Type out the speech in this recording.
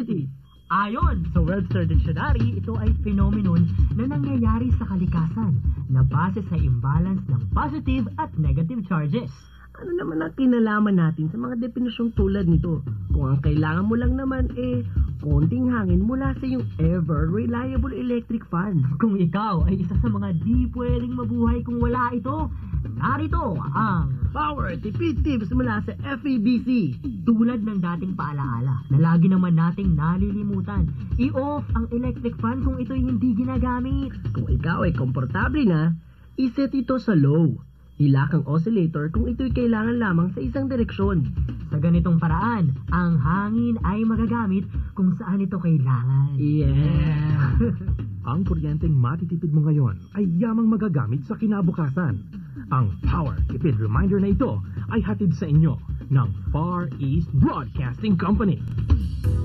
electricity. Ayon sa Webster Dictionary, ito ay phenomenon na nangyayari sa kalikasan na base sa imbalance ng positive at negative charges. Ano naman ang kinalaman natin sa mga definisyong tulad nito? Kung ang kailangan mo lang naman konting hangin mula sa iyong ever reliable electric fan. Kung ikaw ay isa sa mga di pwedeng mabuhay kung wala ito, narito ang Power Tipid Tips mula sa FEBC. tulad ng dating paalaala na lagi naman nating nalilimutan. I-off ang electric fan kung ito'y hindi ginagamit. Kung ikaw ay komportable na, iset ito sa low. Hilak ang oscillator kung ito'y kailangan lamang sa isang direksyon. Sa ganitong paraan, ang hangin ay magagamit kung saan ito kailangan. Yeah! Ang kuryenteng matitipid mo ngayon ay yamang magagamit sa kinabukasan. Ang Power Tipid Reminder na ito ay hatid sa inyo ng Far East Broadcasting Company.